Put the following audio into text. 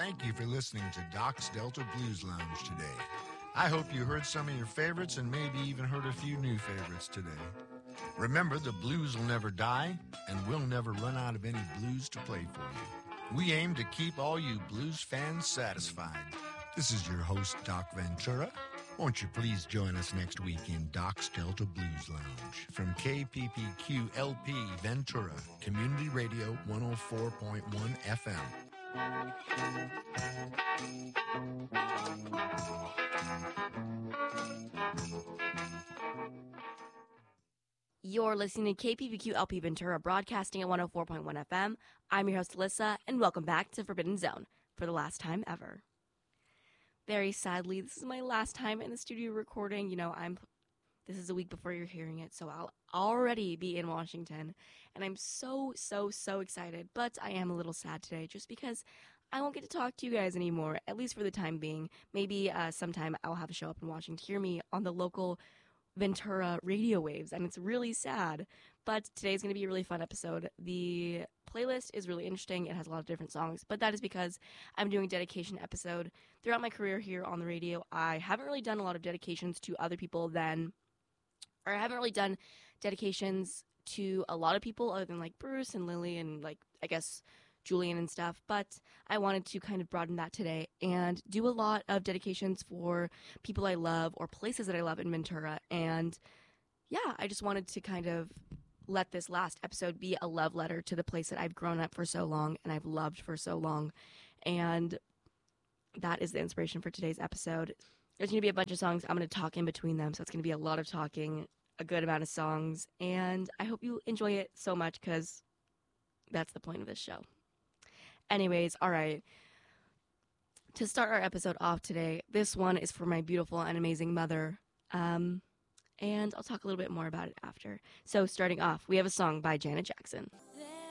Thank you for listening to Doc's Delta Blues Lounge today. I hope you heard some of your favorites and maybe even heard a few new favorites today. Remember, the blues will never die, and we'll never run out of any blues to play for you. We aim to keep all you blues fans satisfied. This is your host, Doc Ventura. Won't you please join us next week in Doc's Delta Blues Lounge from KPPQ-LP Ventura, Community Radio 104.1 FM. You're listening to KPPQ LP Ventura, broadcasting at 104.1 FM. I'm your host, Alyssa, and welcome back to Forbidden Zone for the last time ever. Very sadly, this is my last time in the studio recording. This is a week before you're hearing it, so I'll already be in Washington, and I'm so excited, but I am a little sad today just because I won't get to talk to you guys anymore, at least for the time being. Maybe sometime I'll have a show up in Washington to hear me on the local Ventura radio waves, and it's really sad, but today's going to be a really fun episode. The playlist is really interesting. It has a lot of different songs, but that is because I'm doing a dedication episode. Throughout my career here on the radio, I haven't really done a lot of dedications to other people I haven't really done dedications to a lot of people other than like Bruce and Lily and I guess Julian and stuff, but I wanted to kind of broaden that today and do a lot of dedications for people I love or places that I love in Ventura. And yeah, I just wanted to kind of let this last episode be a love letter to the place that I've grown up for so long and I've loved for so long. And that is the inspiration for today's episode. There's going to be a bunch of songs. I'm going to talk in between them, so it's going to be a lot of talking, a good amount of songs, and I hope you enjoy it so much because that's the point of this show. Anyways, all right. To start our episode off today, this one is for my beautiful and amazing mother, and I'll talk a little bit more about it after. So starting off, we have a song by Janet Jackson.